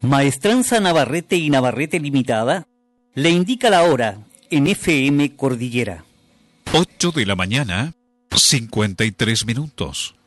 Maestranza Navarrete y Navarrete Limitada le indica la hora en FM Cordillera. 8 de la mañana, 53 minutos.